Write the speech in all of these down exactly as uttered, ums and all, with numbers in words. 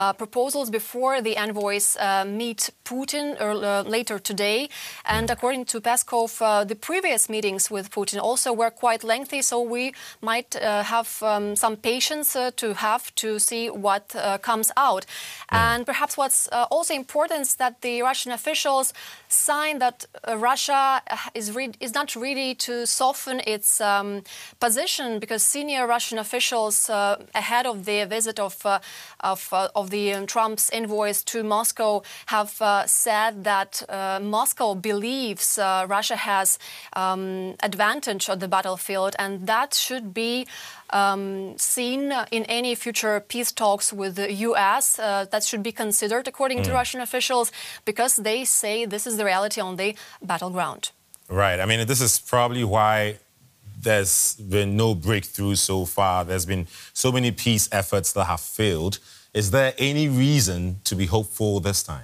Uh, proposals before the envoys uh, meet Putin or, uh, later today. And according to Peskov, uh, the previous meetings with Putin also were quite lengthy, so we might uh, have um, some patience uh, to have to see what uh, comes out. Mm. And perhaps what's uh, also important is that the Russian officials sign that uh, Russia is, re is not ready to soften its um, position, because senior Russian officials uh, ahead of the visit of, uh, of, uh, of the um, Trump's envoys to Moscow have uh, said that uh, Moscow believes uh, Russia has um, advantage on the battlefield, and that should be um, seen in any future peace talks with the U S. Uh, that should be considered, according mm. to Russian officials, because they say this is the reality on the battleground. Right. I mean, this is probably why there's been no breakthrough so far. There's been so many peace efforts that have failed. Is there any reason to be hopeful this time?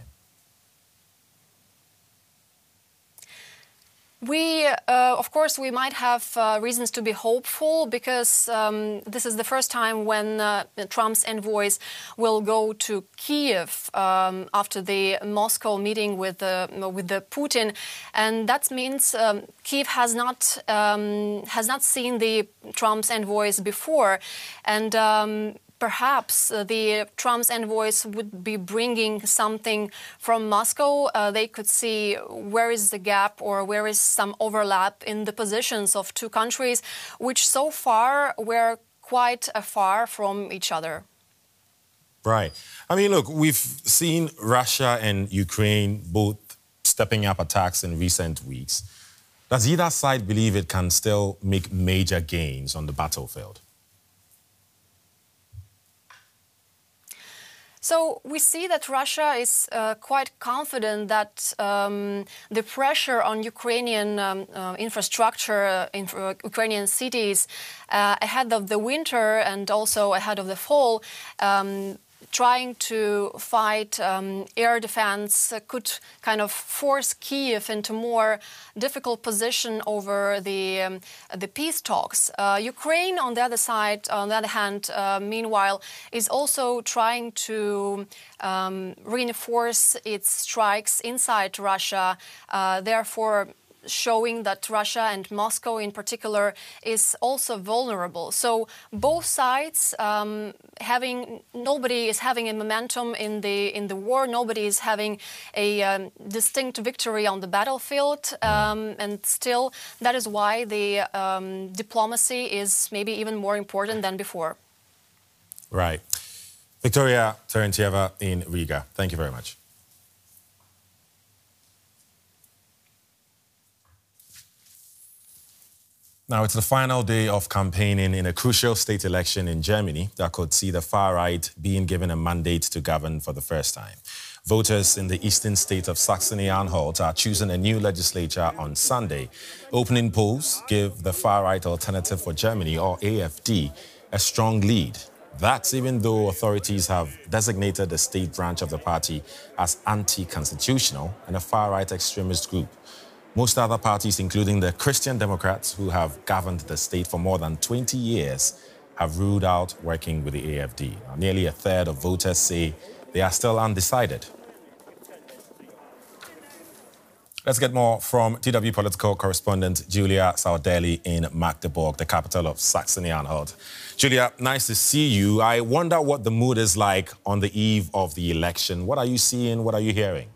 We, uh, of course, we might have uh, reasons to be hopeful, because um, this is the first time when uh, Trump's envoys will go to Kiev um, after the Moscow meeting with the with the Putin, and that means um, Kiev has not um, has not seen the Trump's envoys before, and. Um, Perhaps uh, the Trump's envoys would be bringing something from Moscow. Uh, they could see where is the gap or where is some overlap in the positions of two countries, which so far were quite far from each other. Right. I mean, look, we've seen Russia and Ukraine both stepping up attacks in recent weeks. Does either side believe it can still make major gains on the battlefield? So we see that Russia is uh, quite confident that um, the pressure on Ukrainian um, uh, infrastructure, uh, in, uh, Ukrainian cities uh, ahead of the winter and also ahead of the fall, um, trying to fight um, air defense uh, could kind of force Kiev into more difficult position over the um, the peace talks. Uh, Ukraine, on the other side, on the other hand, uh, meanwhile, is also trying to um, reinforce its strikes inside Russia. Uh, therefore, showing that Russia and Moscow in particular is also vulnerable. So both sides um, having nobody is having a momentum in the in the war. Nobody is having a um, distinct victory on the battlefield, um, and still that is why the um, diplomacy is maybe even more important than before. Right. Victoria Terentieva in Riga. Thank you very much. Now, it's the final day of campaigning in a crucial state election in Germany that could see the far right being given a mandate to govern for the first time. Voters in the eastern state of Saxony-Anhalt are choosing a new legislature on Sunday. Opening polls give the far right Alternative for Germany, or A F D, a strong lead. That's even though authorities have designated the state branch of the party as anti-constitutional and a far-right extremist group. Most other parties, including the Christian Democrats, who have governed the state for more than twenty years, have ruled out working with the A F D. Now, nearly a third of voters say they are still undecided. Let's get more from T W political correspondent Julia Saudeli in Magdeburg, the capital of Saxony-Anhalt. Julia, nice to see you. I wonder what the mood is like on the eve of the election. What are you seeing? What are you hearing?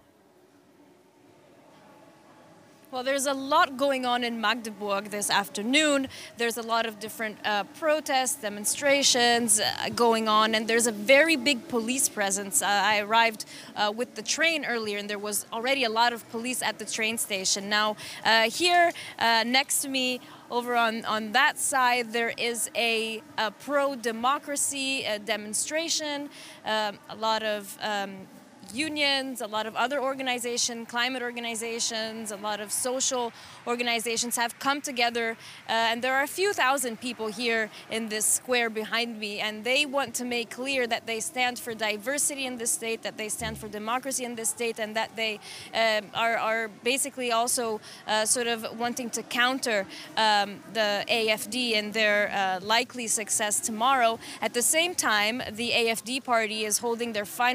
Well, there's a lot going on in Magdeburg this afternoon. There's a lot of different uh, protests, demonstrations uh, going on, and there's a very big police presence. Uh, I arrived uh, with the train earlier, and there was already a lot of police at the train station. Now, uh, here uh, next to me, over on, on that side, there is a, a pro-democracy uh, demonstration, um, a lot of um, unions, a lot of other organizations, climate organizations, a lot of social organizations have come together, uh, and there are a few thousand people here in this square behind me, and they want to make clear that they stand for diversity in this state, that they stand for democracy in this state, and that they uh, are, are basically also uh, sort of wanting to counter um, the A F D and their uh, likely success tomorrow. At the same time, the A F D party is holding their final